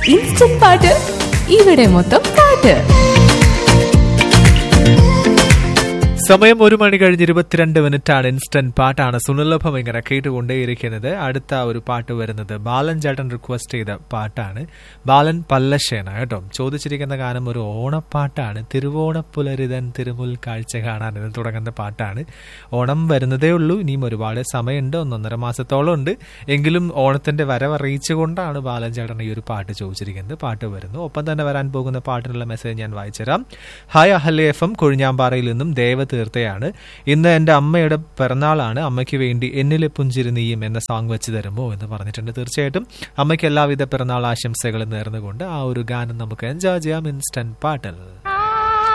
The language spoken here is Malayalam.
ഇൻസ്റ്റന്റ് പാട്ട് ഇവിടെ മൊത്തം പാട്ട്. സമയം 1:22 ഇൻസ്റ്റന്റ് പാട്ടാണ്. സുനിലഭം ഇങ്ങനെ കേട്ടുകൊണ്ടേയിരിക്കുന്നത്. അടുത്ത ഒരു പാട്ട് വരുന്നത് ബാലൻ ചേട്ടൻ റിക്വസ്റ്റ് ചെയ്ത പാട്ടാണ്. ബാലൻ പല്ലശ്ശേന കേട്ടോ. ചോദിച്ചിരിക്കുന്ന ഗാനം ഒരു ഓണപ്പാട്ടാണ്. തിരുവോണപ്പുലരിതൻ തിരുമുൽ കാഴ്ച കാണാൻ എന്ന് തുടങ്ങുന്ന പാട്ടാണ്. ഓണം വരുന്നതേ ഉള്ളൂ, ഇനിയും ഒരുപാട് സമയമുണ്ട്, 1.5 മാസത്തോളം ഉണ്ട്. എങ്കിലും ഓണത്തിന്റെ വരവറിയിച്ചുകൊണ്ടാണ് ബാലൻ ചേട്ടൻ ഈ ഒരു പാട്ട് ചോദിച്ചിരിക്കുന്നത്. പാട്ട് വരുന്നു. ഒപ്പം തന്നെ വരാൻ പോകുന്ന പാട്ടിനുള്ള മെസ്സേജ് ഞാൻ വായിച്ചുതരാം. ഹായ് അഹല്യ FM കൊഴിഞ്ഞാമ്പാറയിൽ നിന്നും തീർത്തയാണ്. ഇന്ന് എൻ്റെ അമ്മയുടെ പിറന്നാളാണ്. അമ്മയ്ക്ക് വേണ്ടി എന്നിലെ പുഞ്ചിരി നീയും എന്ന സോങ് വെച്ച് തരുമോ എന്ന് പറഞ്ഞിട്ടുണ്ട്. തീർച്ചയായിട്ടും അമ്മയ്ക്ക് എല്ലാവിധ പിറന്നാൾ ആശംസകളും നേർന്നുകൊണ്ട് ആ ഒരു ഗാനം നമുക്ക് എൻജോയ് ചെയ്യാം ഇൻസ്റ്റന്റ് പാട്ടിൽ.